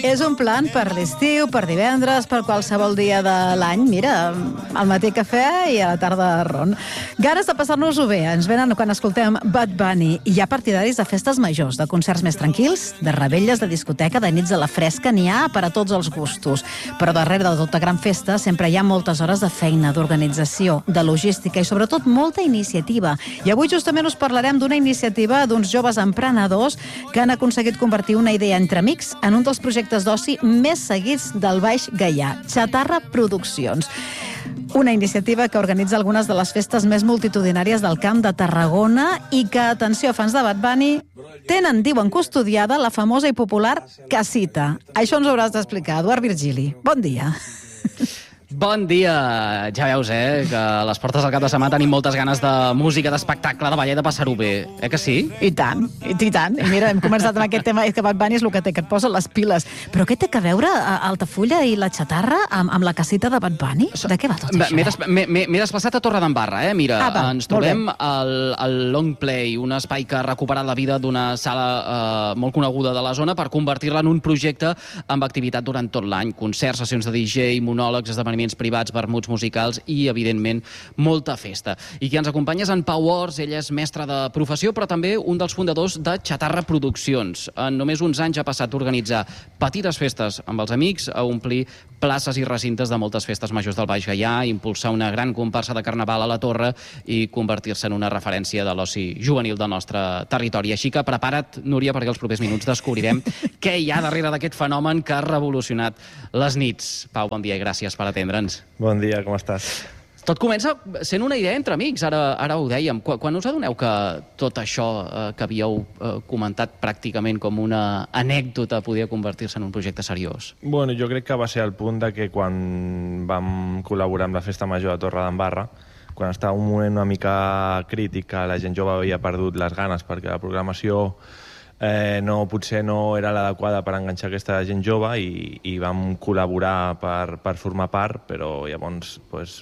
És un plan per l'estiu, per divendres, per qualsevol dia de l'any. Mira, al matí cafè i a la tarda ron. Ganes de passar-nos-ho bé. Ens venen quan escoltem Bad Bunny. Hi ha partidaris de festes majors, de concerts més tranquils, de revetlles, de discoteca, de nits a la fresca. N'hi ha per a tots els gustos. Però darrere de tota gran festa sempre hi ha moltes hores de feina, d'organització, de logística i sobretot molta iniciativa. I avui justament us parlarem d'una iniciativa d'uns joves emprenedors que han aconseguit convertir una idea entre amics en un dels projectes d'oci més seguits del Baix Gaià, Chatarra Produccions. Una iniciativa que organitza algunes de les festes més multitudinàries del Camp de Tarragona i que, atenció, fans de Bad Bunny, tenen, diuen, custodiada la famosa i popular casita. Això ens ho hauràs d'explicar, Eduard Virgili. Bon dia. Bon dia! Ja veus, que a les portes del cap de setmana tenim moltes ganes de música, d'espectacle, de ballar i de passar-ho bé. Que sí? I tant, i tant. I mira, hem començat amb aquest tema, és que Bad Bunny és el que té, que et posa les piles. Però què té a veure Altafulla i la xatarra amb la casita de Bad Bunny? De què va tot això? M'he desplaçat a Torredembarra, Mira, ens trobem al Long Play, un espai que ha recuperat la vida d'una sala molt coneguda de la zona per convertir-la en un projecte amb activitat durant tot l'any. Concerts, sessions de DJ, monòlegs, esdeveniments privats, vermuts musicals i, evidentment, molta festa. I qui ens acompanya és en Pau Ors, ell és mestre de professió, però també un dels fundadors de Chatarra Produccions. En només uns anys ha passat a organitzar petites festes amb els amics, a omplir places i recintes de moltes festes majors del Baix Gaià, impulsar una gran comparsa de carnaval a la Torre i convertir-se en una referència de l'oci juvenil del nostre territori. Així que prepara't, Núria, perquè els propers minuts descobrirem què hi ha darrere d'aquest fenomen que ha revolucionat les nits. Pau, bon dia i gràcies per atendre'ns. Bon dia, com estàs? Tot comença sent una idea entre amics, ara ho dèiem. Quan us adoneu que tot això que havíeu comentat pràcticament com una anècdota podia convertir-se en un projecte seriós? Bueno, jo crec que va ser el punt de que quan vam col·laborar amb la Festa Major de Torredembarra, quan estava un moment una mica crític, que la gent jove havia perdut les ganes perquè la programació potser no era l'adequada per enganxar aquesta gent jove i vam col·laborar per formar part, però llavors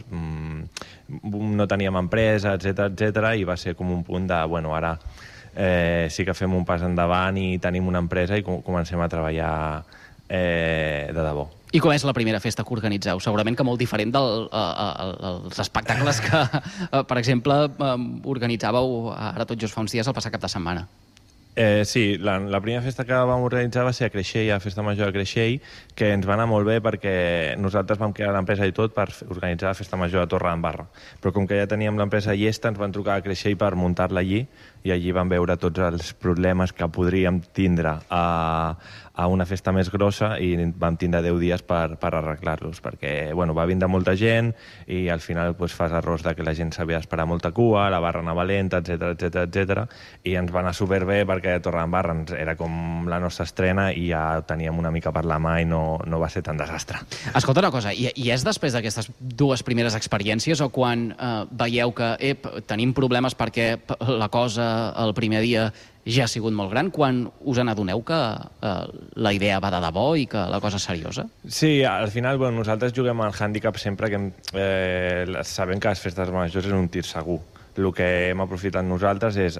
no teníem empresa, etc i va ser com un punt de, bueno, ara sí que fem un pas endavant i tenim una empresa i comencem a treballar de debò. I com és la primera festa que organitzeu? Segurament que molt diferent dels espectacles que, per exemple, organitzàveu ara tot just fa uns dies el passat cap de setmana. Sí, la primera festa que vam organitzar va ser a Creixell, a la Festa Major de Creixell, que ens va anar molt bé perquè nosaltres vam crear l'empresa i tot per organitzar la Festa Major de Torredembarra. Però com que ja teníem l'empresa llesta, ens van trucar a Creixell per muntar-la allí i allí vam veure tots els problemes que podríem tindre a una festa més grossa i vam tindre 10 dies per arreglar-los, perquè va vindre molta gent i al final fas errors de que la gent s'havia d'esperar molta cua, la barra anava lenta, etc i ens va anar superbé perquè Torredembarra era com la nostra estrena i ja ho teníem una mica per la mà i no va ser tan desastre. Escolta una cosa, i és després d'aquestes dues primeres experiències o quan veieu que tenim problemes perquè la cosa el primer dia ja ha sigut molt gran, quan us n'adoneu que la idea va de debò i que la cosa és seriosa? Sí, al final nosaltres juguem al hàndicap sempre que sabem que les festes majors és un tir segur. El que hem aprofitat nosaltres és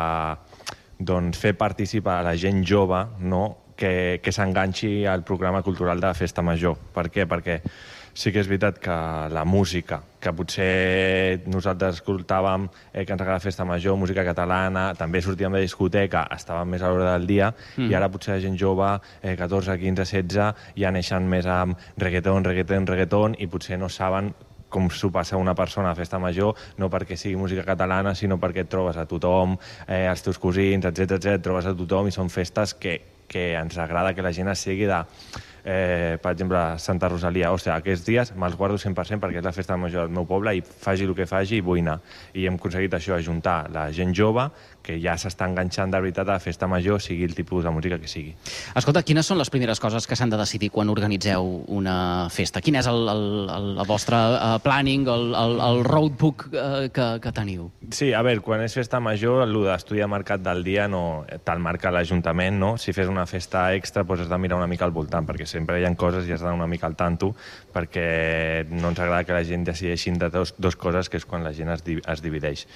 fer participar a la gent jove que s'enganxi al programa cultural de la festa major. Per què? Perquè sí que és veritat que la música, que potser nosaltres escoltàvem que ens agrada la festa major, música catalana, també sortíem de discoteca, estàvem més a l'hora del dia, i ara potser la gent jove, 14, 15, 16, ja neixen més amb reggaeton, i potser no saben com s'ho passa una persona a festa major, no perquè sigui música catalana, sinó perquè et trobes a tothom, els teus cosins, etc, et trobes a tothom, i són festes que ens agrada que la gent es sigui de... per exemple, Santa Rosalia. Aquests dies me'ls guardo 100% perquè és la festa major del meu poble i faci el que faci i vull anar. I hem aconseguit això, ajuntar la gent jove que ja s'està enganxant de veritat a la festa major, sigui el tipus de música que sigui. Escolta, quines són les primeres coses que s'han de decidir quan organitzeu una festa? Quin és el vostre planning, el roadbook que teniu? Sí, a veure, quan és festa major, el d'estudi de mercat del dia te'l marca l'Ajuntament, no? Si fes una festa extra, has de mirar una mica al voltant, perquè sempre hi ha coses i has d'anar una mica al tanto, perquè no ens agrada que la gent decideixi de dos coses, que és quan la gent es divideix.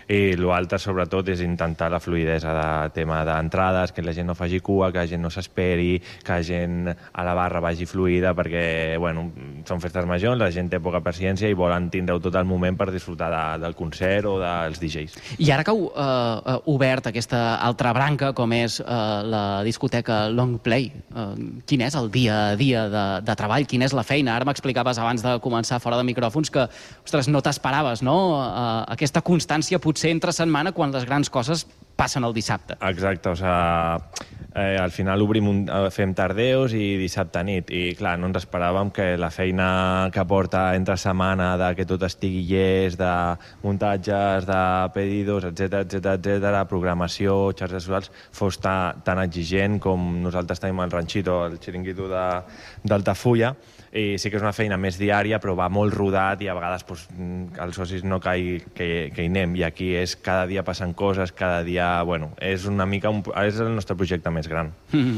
I l'altre, sobretot, és intentar la fluidesa de tema d'entrades, que la gent no faci cua, que la gent no s'esperi, que la gent a la barra vagi fluida, perquè, bueno, són festes majors, la gent té poca paciència i volen tindre-ho tot el moment per disfrutar del concert o dels DJs. I ara que heu obert aquesta altra branca, com és la discoteca Long Play, quin és el dia a dia de treball? Quina és la feina? Ara m'explicaves abans de començar fora de micròfons que, ostres, no t'esperaves, no? Aquesta constància potser entre setmana quan les grans coses passen el dissabte. Exacte, o sigui, al final fem tardeus i dissabte nit, i clar, no ens esperàvem que la feina que porta entre setmana, de que tot estigui llest, de muntatges, de pedidos, etc, programació, xarxes socials, fos tan exigent com nosaltres tenim el ranxito, el xiringuito d'Altafulla, i sí que és una feina més diària, però va molt rodat i a vegades els socis no que hi anem, i aquí és cada dia passen coses, cada dia, bueno, és una mica és el nostre projecte més gran.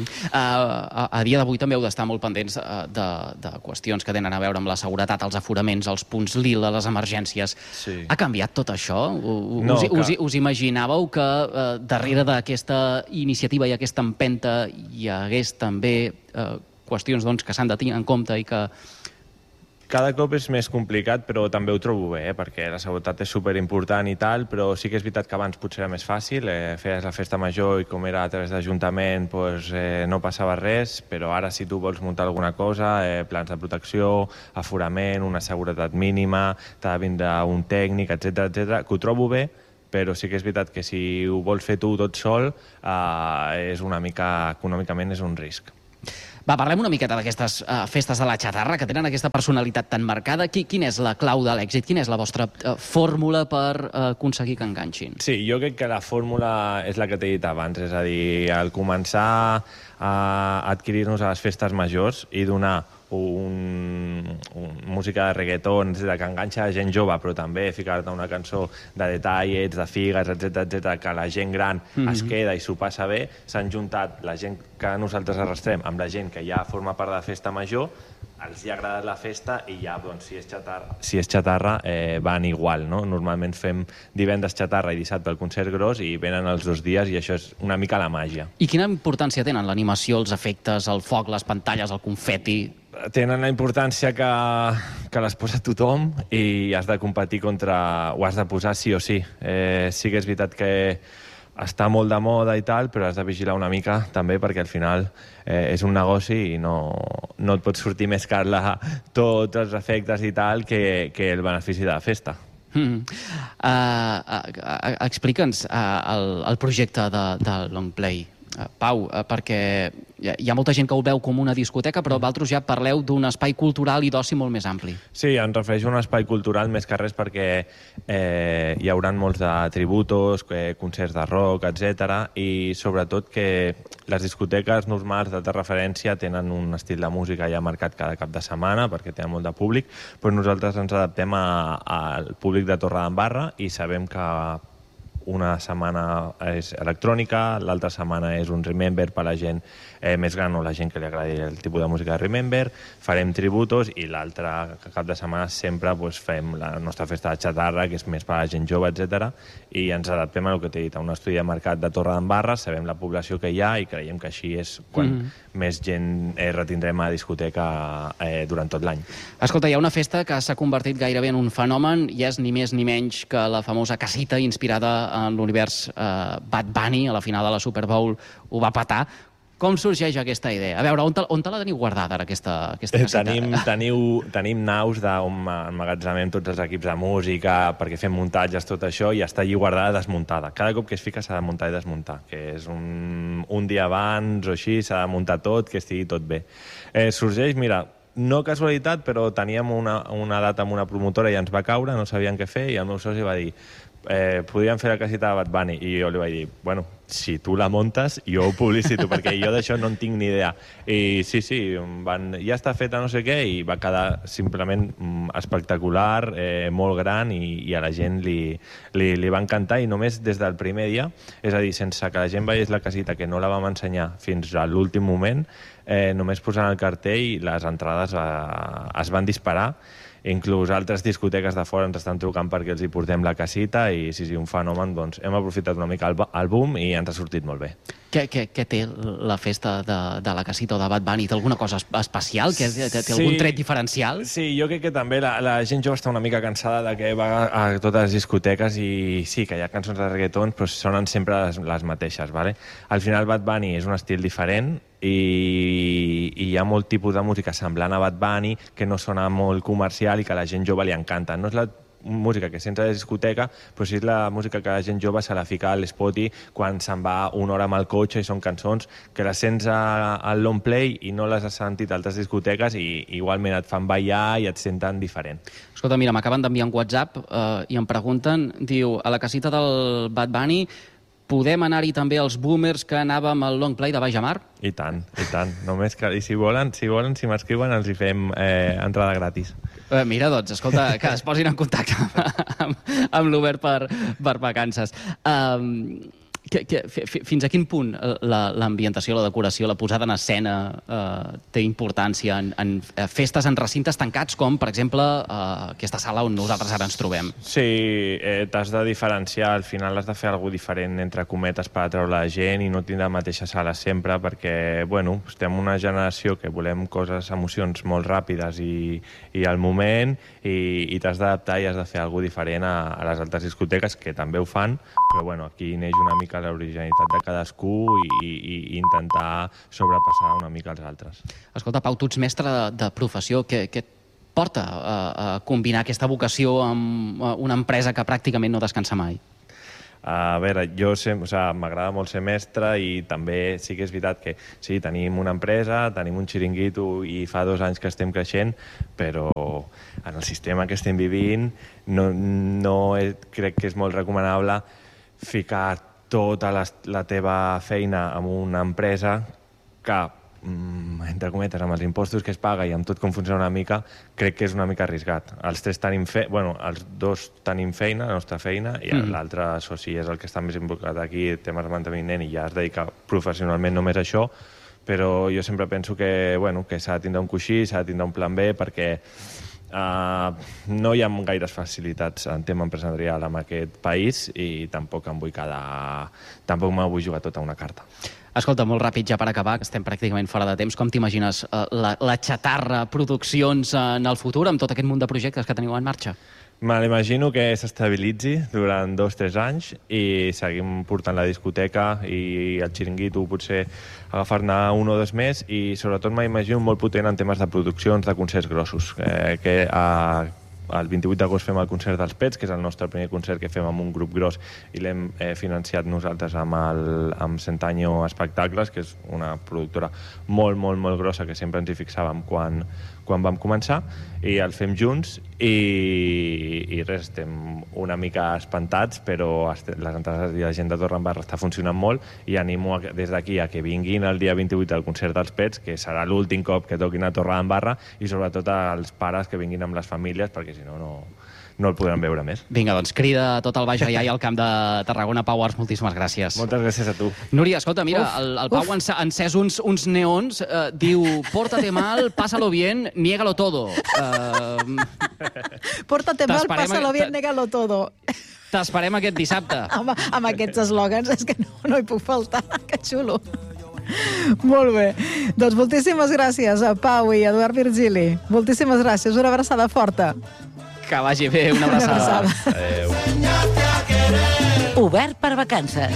A dia d'avui també heu d'estar molt pendents de qüestions que tenen a veure amb la seguretat, els aforaments, els punts lila, les emergències. Sí. Ha canviat tot això? Us imaginàveu que darrere d'aquesta iniciativa i aquesta empenta hi hagués també qüestions que s'han de tenir en compte i que... Cada cop és més complicat, però també ho trobo bé, perquè la seguretat és superimportant i tal, però sí que és veritat que abans potser era més fàcil, feies la festa major i com era a través d'Ajuntament no passava res, però ara si tu vols muntar alguna cosa, plans de protecció, aforament, una seguretat mínima, t'ha de vindre un tècnic, etc, que ho trobo bé, però sí que és veritat que si ho vols fer tu tot sol, és una mica, econòmicament és un risc. Va, parlem una miqueta d'aquestes festes de la xatarra que tenen aquesta personalitat tan marcada. Quina és la clau de l'èxit? Quina és la vostra fórmula per aconseguir que enganxin? Sí, jo crec que la fórmula és la que t'he dit abans, és a dir, al començar a adquirir-nos a les festes majors i donar música de reggaeton, que enganxa la gent jove, però també ficar-te una cançó de detallets, de figues, etc, que la gent gran es queda i s'ho passa bé. S'han juntat la gent que nosaltres arrastrem amb la gent que ja forma part de la festa major, els hi ha agradat la festa i ja, doncs, si és xatarra, van igual, no? Normalment fem divendres xatarra i dissabte el concert gros i venen els 2 dies i això és una mica la màgia. I quina importància tenen l'animació, els efectes, el foc, les pantalles, el confeti? Tenen la importància que les posa tothom i has de competir ho has de posar sí o sí. Sí que és veritat que està molt de moda i tal, però has de vigilar una mica també perquè al final és un negoci i no et pot sortir més car tots els efectes i tal que el benefici de la festa. Explica'ns el projecte de Long Play, Pau, perquè hi ha molta gent que ho veu com una discoteca, però vosaltres ja parleu d'un espai cultural i d'oci molt més ampli. Sí, em refereixo a un espai cultural més que res perquè hi haurà molts de tributos, concerts de rock, etc. I sobretot que les discoteques normals d'alta referència tenen un estil de música ja marcat cada cap de setmana perquè tenen molt de públic, però nosaltres ens adaptem al públic de Torredembarra i sabem que una setmana és electrònica, l'altra setmana és un Remember per a la gent més gran o la gent que li agradi el tipus de música de Remember, farem tributos i l'altre cap de setmana sempre fem la nostra festa de xatarra, que és més per a la gent jove, etc. I ens adaptem a el que t'he dit, a un estudi de mercat de Torredembarra, sabem la població que hi ha i creiem que així és quan més gent retindrem a la discoteca durant tot l'any. Escolta, hi ha una festa que s'ha convertit gairebé en un fenomen i és ni més ni menys que la famosa casita inspirada en l'univers Bad Bunny, a la final de la Super Bowl ho va petar. Com sorgeix aquesta idea? A veure, on te la teniu guardada, ara, aquesta caseta? Tenim naus on emmagatzemem tots els equips de música, perquè fem muntatges, tot això, i està allí guardada desmuntada. Cada cop que es fica s'ha de muntar i desmuntar, que és un dia abans o així, s'ha de muntar tot, que estigui tot bé. Sorgeix, mira, no casualitat, però teníem una data amb una promotora i ens va caure, no sabien què fer, i el meu soci va dir podríem fer la casita de Bad Bunny, i jo li vaig dir, bueno, si tu la muntes, jo ho publicito, perquè jo d'això no en tinc ni idea. I sí, ja està feta no sé què, i va quedar simplement espectacular, molt gran, i a la gent li va encantar, i només des del primer dia, és a dir, sense que la gent veiés la casita, que no la vam ensenyar fins a l'últim moment, només posant el cartell, les entrades es van disparar. Inclús altres discoteques de fora ens estan trucant perquè els hi portem la casita, i sí, un fenomen. Doncs hem aprofitat una mica el boom i ens ha sortit molt bé. Què té la festa de la casita o de Bad Bunny? Té alguna cosa especial? Té algun tret diferencial? Sí, jo crec que també la gent jove està una mica cansada de que va a totes les discoteques, i sí, que hi ha cançons de reggaeton, però sonen sempre les mateixes, ¿vale? Al final Bad Bunny és un estil diferent, i hi ha molt tipus de música semblant a Bad Bunny, que no sona molt comercial i que a la gent jove li encanta. No és la música que sents a la discoteca, però sí és la música que la gent jove se la fica a l'Spotify quan se'n va una hora amb el cotxe, i són cançons que les sents al long play i no les has sentit a altres discoteques, i igualment et fan ballar i et senten diferent. Escolta, mira, m'acaben d'enviar un WhatsApp i em pregunten, diu, a la casita del Bad Bunny podem anar-hi també els boomers que anàvem al long play de Baix a Mar? I tant. Només que, i si volen, si m'escriuen, els hi fem entrada gratis. Mira, doncs, escolta, que es posin en contacte amb l'Obert per vacances. Fins a quin punt l'ambientació, la decoració, la posada en escena té importància en festes en recintes tancats, com, per exemple, aquesta sala on nosaltres ara ens trobem? Sí, t'has de diferenciar. Al final has de fer alguna diferent, entre cometes, per atraure la gent i no tindre la mateixa sala sempre, perquè, bueno, estem en una generació que volem coses, emocions molt ràpides i al moment, i t'has d'adaptar i has de fer alguna diferent a les altres discoteques, que també ho fan, però, bueno, aquí neix una mica l'originalitat de cadascú i intentar sobrepassar una mica els altres. Escolta, Pau, tu ets mestre de professió. Què et porta a combinar aquesta vocació amb una empresa que pràcticament no descansa mai? A veure, m'agrada molt ser mestre, i també sí que és veritat que sí, tenim una empresa, tenim un xiringuito i fa 2 anys que estem creixent, però en el sistema que estem vivint no crec que és molt recomanable ficar tota la teva feina en una empresa que, entre cometes, amb els impostos que es paga i amb tot com funciona una mica, crec que és una mica arriscat. Els 2 tenim feina, la nostra feina, i l'altre soci és el que està més involucrat aquí, temes de manteniment, i ja es dedica professionalment només a això, però jo sempre penso que s'ha de tindre un coixí, s'ha de tindre un plan B, perquè no hi ha gaires facilitats en tema empresarial en aquest país, i tampoc me vull jugar tota una carta. Escolta, molt ràpid ja per acabar, que estem pràcticament fora de temps. Com t'imagines la Chatarra Produccions en el futur, amb tot aquest munt de projectes que teniu en marxa? Me l'imagino que s'estabilitzi durant 2-3 anys i seguim portant la discoteca i el xiringuito, potser agafar-ne 1 o 2 més, i sobretot m'imagino molt potent en temes de produccions, de concerts grossos, que el 28 d'agost fem el concert dels Pets, que és el nostre primer concert que fem amb un grup gros, i l'hem financiat nosaltres amb Centanyo Espectacles, que és una productora molt, molt, molt grossa, que sempre ens hi fixàvem quan vam començar, i el fem junts, i res, estem una mica espantats, però les entrades i la gent de Torredembarra està funcionant molt, i animo des d'aquí a que vinguin el dia 28 al concert dels Pets, que serà l'últim cop que toquin a Torredembarra, i sobretot als pares que vinguin amb les famílies, perquè si no el podran veure més. Vinga, doncs crida tot el Baix Gaià i al Camp de Tarragona. Pau Ars, moltíssimes gràcies. Moltes gràcies a tu. Núria, escolta, mira, el Pau ha encès uns neons, diu, pórtate mal, pásalo bien, niégalo todo. Pórtate mal, pásalo bien, niégalo todo. T'esperem aquest dissabte. Amb aquests eslògans és que no hi puc faltar. Que xulo. Molt bé. Doncs moltíssimes gràcies a Pau i a Eduard Virgili. Moltíssimes gràcies. Una abraçada forta. Que vagi bé, una abraçada. Adéu. Obert per vacances.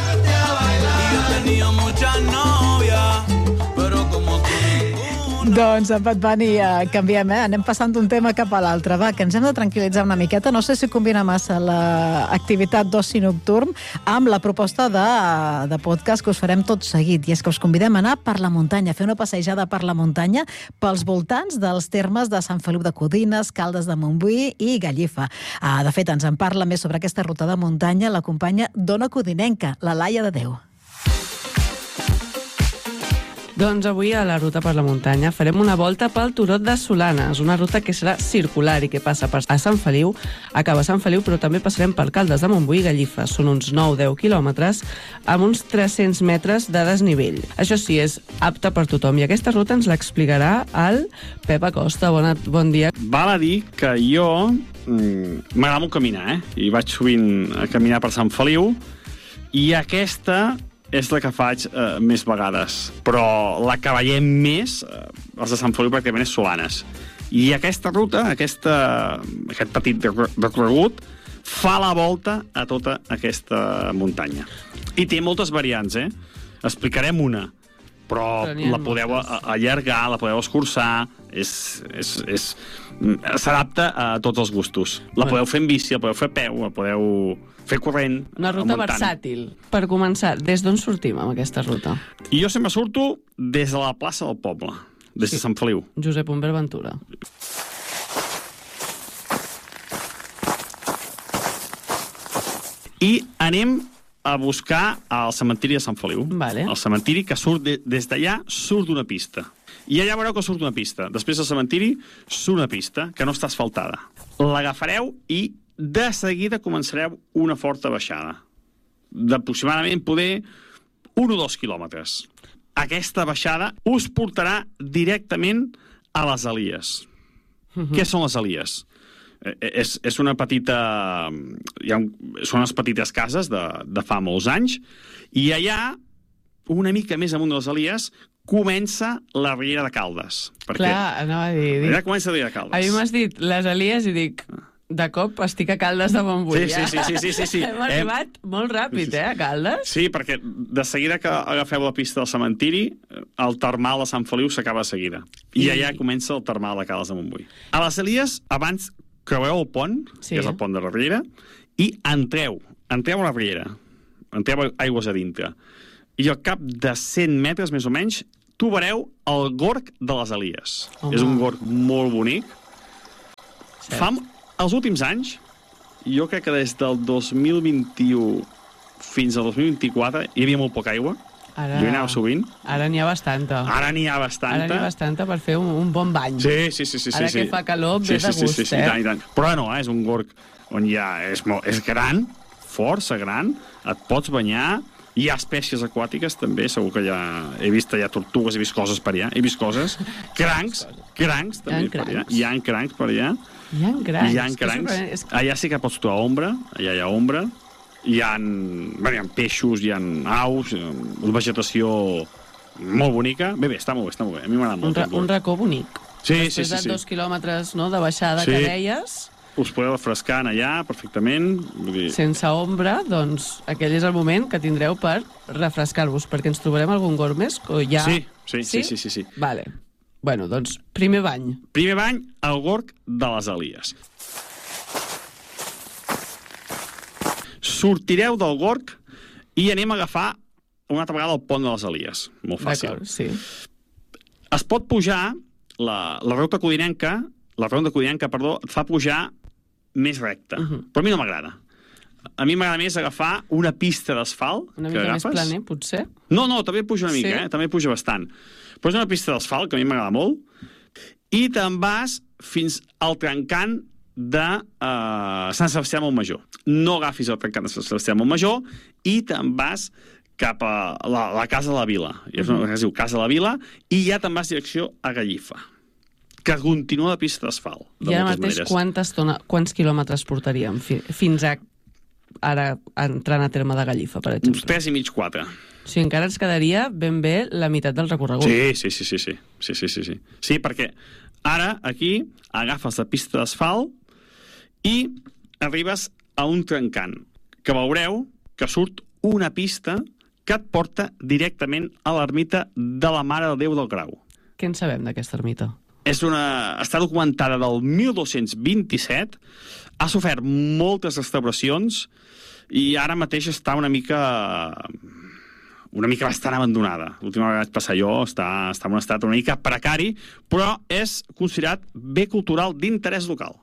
Doncs, Bad Bunny, canviem, anem passant d'un tema cap a l'altre. Va, que ens hem de tranquil·litzar una miqueta. No sé si combina massa l'activitat d'oci nocturn amb la proposta de podcast que us farem tot seguit. I és que us convidem a anar per la muntanya, a fer una passejada per la muntanya pels voltants dels termes de Sant Feliu de Codines, Caldes de Montbui i Gallifa. De fet, ens en parla més sobre aquesta ruta de muntanya la companya d'Ona Codinenca, la Laia de Déu. Doncs avui a la Ruta per la Muntanya farem una volta pel Turó de Solanes, una ruta que serà circular i que passa a Sant Feliu, acaba a Sant Feliu, però també passarem per Caldes de Montbui i Gallifa. Són uns 9-10 quilòmetres amb uns 300 metres de desnivell. Això sí, és apta per tothom i aquesta ruta ens l'explicarà el Pep Acosta. Bon dia. Val a dir que jo m'agrada molt caminar, i vaig sovint a caminar per Sant Feliu, i aquesta és la que faig més vegades, però la que veiem més, els de Sant Feliu pràcticament és Solanes. I aquesta ruta, aquest petit recorregut, fa la volta a tota aquesta muntanya. I té moltes variants, Explicarem una, però la podeu allargar, la podeu escurçar, s'adapta a tots els gustos. La podeu fer en bici, la podeu fer a peu, la podeu fer corrent. Una ruta versàtil. Per començar, des d'on sortim amb aquesta ruta? I jo sempre surto des de la plaça del poble, des de Sant Feliu. Josep Humbert Ventura. I anem a buscar el cementiri de Sant Feliu. Vale. El cementiri que surt des d'allà, surt d'una pista. I allà veureu que surt una pista. Després del cementiri surt una pista que no està asfaltada. L'agafareu i de seguida començareu una forta baixada. D'aproximadament poder 1 o 2 quilòmetres. Aquesta baixada us portarà directament a les Elies. Què són les Elies? És una petita... Són unes petites cases de fa molts anys, i allà, una mica més amunt de les Elies, comença la Riera de Caldes. Clar, anava a dir... Allà comença la Riera de Caldes. A mi m'has dit les Elies i dic... De cop estic a Caldes de Montbui. Sí. Hem arribat molt ràpid, a Caldes? Sí, perquè de seguida que agafeu la pista del cementiri, el termal de Sant Feliu s'acaba de seguida. I allà comença el termal de Caldes de Montbui. A les Elies, abans creueu el pont, que és el pont de la Riera, i entreu a la Riera. Entreu aigües a dintre. I al cap de 100 metres, més o menys, trobareu el Gorg de les Elies. És un gorg molt bonic. Els últims anys, jo crec que des del 2021 fins al 2024 hi havia molt poca aigua. Jo hi anava sovint. Ara n'hi ha bastanta. Ara n'hi ha bastanta per fer un bon bany. Sí. Ara que fa calor, ve de gust, i tant. Però no, és un gorg on és gran, força gran, et pots banyar, hi ha espècies aquàtiques també, segur que he vist allà tortugues, he vist coses per allà, he vist coses, crancs també per allà, hi ha crancs per allà. Hi ha crancs. Allà sí que pots trobar ombra, allà hi ha ombra, hi ha peixos, hi ha aus, vegetació molt bonica. Bé, està molt bé, a mi m'agrada molt. Un racó bonic. Sí. Després de 2 quilòmetres de baixada que deies... Us podeu refrescar allà perfectament. Sense ombra, doncs aquell és el moment que tindreu per refrescar-vos, perquè ens trobarem algun gorg més? Sí. Vale. Bueno, doncs, primer bany. Primer bany al Gorg de les Elies. Sortireu del Gorg i anem a agafar una altra vegada el pont de les Elies. Molt fàcil. D'acord, sí. Es pot pujar, la ronda codinenca, et fa pujar més recta. Però a mi no m'agrada. A mi m'agrada més agafar una pista d'asfalt. Una mica més planer, potser? No, també puja una mica, també puja bastant. Però és una pista d'asfalt, que a mi m'agrada molt, i te'n vas fins al trencant de Sant Sebastià de Montmajor. No agafis el trencant de Sant Sebastià de Montmajor i te'n vas cap a la Casa de la Vila. És una que es diu Casa de la Vila, i ja te'n vas direcció a Gallifa, que continua la pista d'asfalt. I ara mateix quants quilòmetres portaríem fins a ara entrant a terme de Gallifa, per exemple? Uns 3 i mig, 4. O sigui, encara ens quedaria ben bé la meitat del recorregut. Sí. Sí, perquè ara aquí agafes la pista d'asfalt i arribes a un trencant, que veureu que surt una pista que et porta directament a l'ermita de la Mare de Déu del Grau. Què en sabem d'aquesta ermita? Està documentada del 1227, ha sofert moltes restauracions i ara mateix està una mica bastant abandonada. L'última vegada que vaig passar jo està en un estat una mica precari, però és considerat bé cultural d'interès local.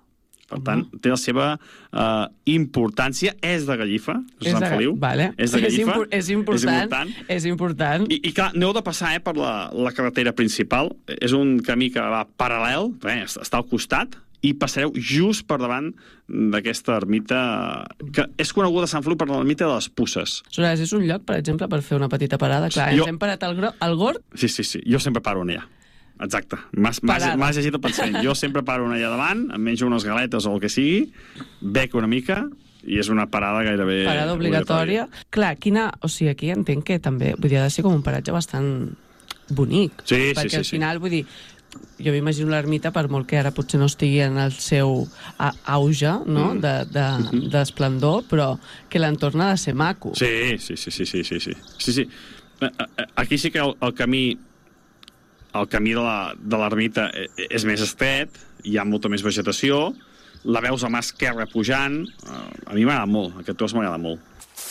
Per tant, té la seva importància. És de Gallifa, Sant Feliu. Vale. És de Gallifa. És important. És important. I clar, no heu de passar per la carretera principal. És un camí que va paral·lel, està al costat, i passareu just per davant d'aquesta ermita, que és coneguda a Sant Feliu per l'ermita de les Puces. Aleshores, és un lloc, per exemple, per fer una petita parada. Clar, ens hem parat al Gord. Sí. Jo sempre paro allà. Exacte. M'has llegit el pensament. Jo sempre paro allà davant, em menjo unes galetes o el que sigui, bec una mica, i és una parada gairebé... Parada obligatòria. Clar, o sigui, aquí entenc que també, vull dir, ha de ser com un paratge bastant bonic. Sí. Perquè al final, vull dir, jo m'imagino l'ermita, per molt que ara potser no estigui en el seu auge, no?, d'esplendor, però que l'entorn ha de ser maco. Sí. Aquí sí que el camí de l'ermita és més estret, hi ha molta més vegetació, la veus a mà esquerra pujant. A mi m'agrada molt, aquest tros m'agrada molt.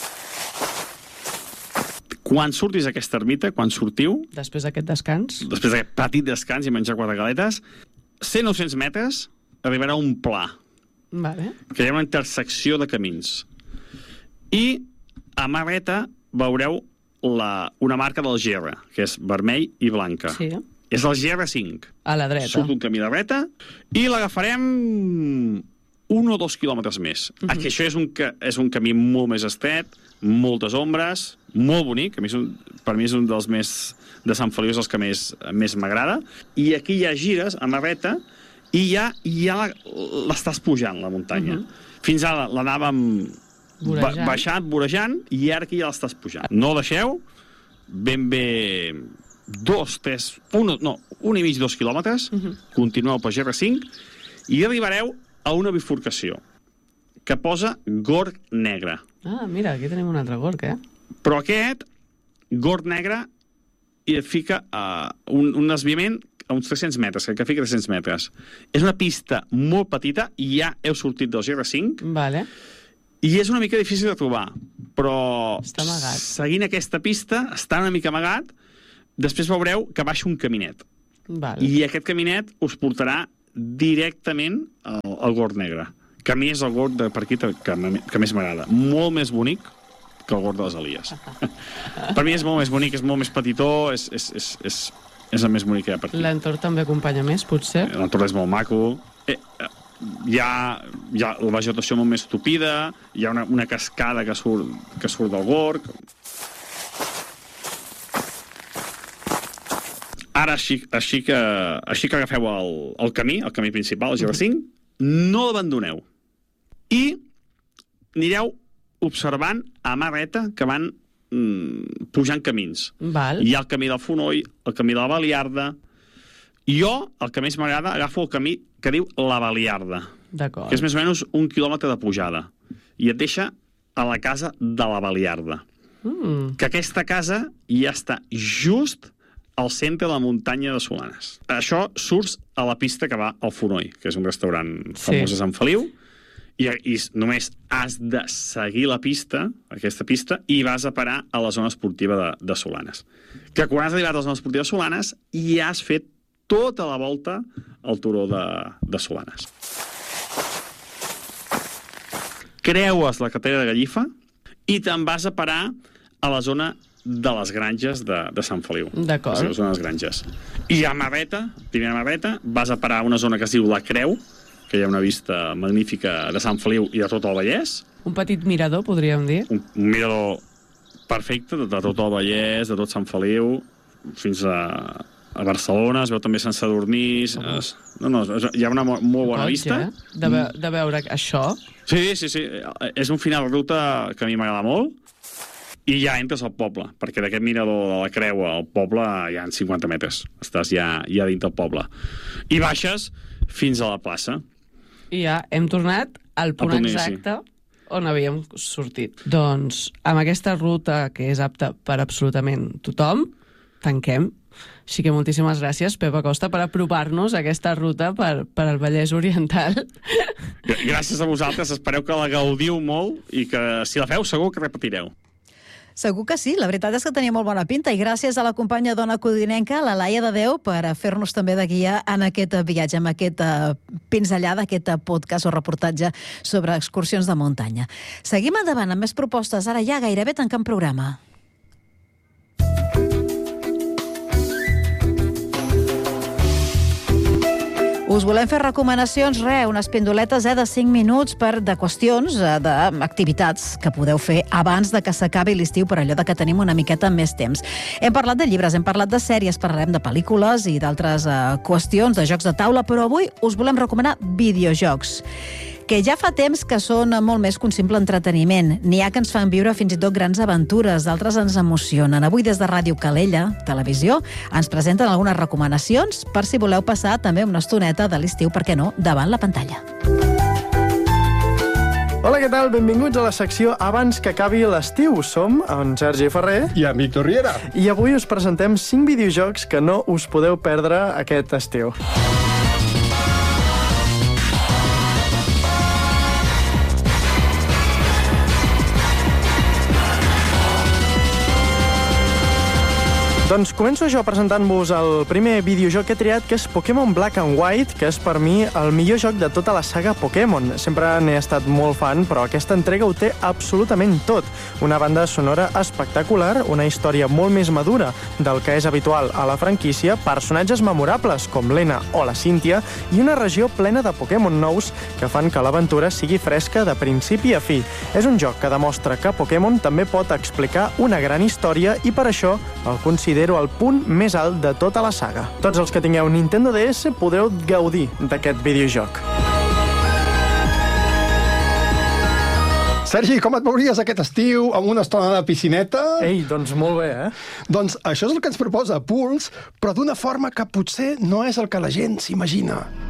Quan surtis a aquesta ermita, quan sortiu... Després d'aquest descans? Després d'aquest petit descans i menjar 4 galetes, 100-900 metres arribarà a un pla. Vale. Que hi ha una intersecció de camins. I a mà dreta veureu una marca del GR, que és vermell i blanca. Sí. És el GR5. A la dreta. Surt un camí de dreta i l'agafarem 1 o 2 quilòmetres més. Aquí això és un camí molt més estret, moltes ombres, molt bonic, per mi és un dels més de Sant Feliu, és els que més m'agrada, i aquí hi ha gires a mà dreta i ja l'estàs pujant, la muntanya. Fins ara l'anàvem baixant, vorejant, i ara aquí ja l'estàs pujant. No deixeu, ben bé 1,5-2 quilòmetres, continueu pel GR5 i arribareu a una bifurcació que posa Gorg Negre. Ah, mira, aquí tenim un altre gorg, Però aquest, Gorg Negre, i et fica un desviament a uns 300 metres, que fica 300 metres. És una pista molt petita, i ja heu sortit del GR5, vale. I és una mica difícil de trobar, però està amagat. Seguint aquesta pista, està una mica amagat, després veureu que baixa un caminet. Vale. I aquest caminet us portarà directament al Gorg Negre, que a mi és el gorg de per aquí que més m'agrada. Molt més bonic que el gorg de les Elies. Per mi és molt més bonic, és molt més petitó, és el més bonic que hi ha per aquí. L'entorn també acompanya més, potser? L'entorn és molt maco. Hi ha la vegetació molt més tupida, hi ha una cascada que surt del gorg. Ara, així que agafeu el camí principal, el GR5, no l'abandoneu. I anireu observant a mà dreta que van pujant camins. Val. Hi ha el camí del Fonoll, el camí de la Baliarda. Jo, el que més m'agrada, agafo el camí que diu la Baliarda. D'acord. Que és més o menys 1 quilòmetre de pujada. I et deixa a la casa de la Baliarda. Que aquesta casa ja està just al centre de la muntanya de Solanes. Això surts a la pista que va al Fonoll, que és un restaurant famós a Sant Feliu, i només has de seguir aquesta pista, i vas a parar a la zona esportiva de Solanes. Que quan has arribat a la zona esportiva de Solanes ja has fet tota la volta al turó de Solanes. Creues la carretera de Gallifa i te'n vas a parar a la zona de les granges de Sant Feliu. D'acord. La zona de les granges. I a primera Maveta, vas a parar a una zona que es diu La Creu, que hi ha una vista magnífica de Sant Feliu i de tot el Vallès. Un petit mirador, podríem dir. Un mirador perfecte de tot el Vallès, de tot Sant Feliu, fins a Barcelona, es veu també Sant Sadurní. Hi ha una molt bona vista. De veure això. Sí. És un final de ruta que a mi m'agrada molt. I ja entres al poble, perquè d'aquest mirador de La Creu al poble hi ha 50 metres. Estàs ja dins del poble. I baixes fins a la plaça. I ja hem tornat al punt exacte on havíem sortit. Doncs amb aquesta ruta, que és apta per absolutament tothom, tanquem. Així que moltíssimes gràcies, Pep Acosta, per apropar-nos a aquesta ruta per al Vallès Oriental. Gràcies a vosaltres, espereu que la gaudiu molt i que si la feu segur que repetireu. Segur que sí, la veritat és que tenia molt bona pinta i gràcies a la companya dona codinenca, la Laia de Déu, per fer-nos també de guia en aquest viatge, amb aquesta pinzellada, aquest podcast o reportatge sobre excursions de muntanya. Seguim endavant amb més propostes, ara ja gairebé tancant programa. Us volem fer recomanacions, unes pindoletes de 5 minuts de qüestions, d'activitats que podeu fer abans de que s'acabi l'estiu, per allò de que tenim una miqueta més temps. Hem parlat de llibres, hem parlat de sèries, parlarem de pel·lícules i d'altres qüestions, de jocs de taula, però avui us volem recomanar videojocs, que ja fa temps que són molt més que un simple entreteniment. N'hi ha que ens fan viure fins i tot grans aventures, d'altres ens emocionen. Avui des de Ràdio Calella, Televisió, ens presenten algunes recomanacions per si voleu passar també una estoneta de l'estiu, per què no, davant la pantalla. Hola, què tal? Benvinguts a la secció Abans que acabi l'estiu. Som en Sergi Ferrer i en Víctor Riera. I avui us presentem 5 videojocs que no us podeu perdre aquest estiu. Doncs començo jo presentant-vos el primer videojoc que he triat, que és Pokémon Black and White, que és per mi el millor joc de tota la saga Pokémon. Sempre n'he estat molt fan, però aquesta entrega ho té absolutament tot. Una banda sonora espectacular, una història molt més madura del que és habitual a la franquícia, personatges memorables com l'Ena o la Cynthia i una regió plena de Pokémon nous que fan que l'aventura sigui fresca de principi a fi. És un joc que demostra que Pokémon també pot explicar una gran història i per això el considero el punt més alt de tota la saga. Tots els que tingueu Nintendo DS podreu gaudir d'aquest videojoc. Sergi, com et veuries aquest estiu amb una estona de piscineta? Ei, doncs molt bé, Doncs això és el que ens proposa Pulse, però d'una forma que potser no és el que la gent s'imagina.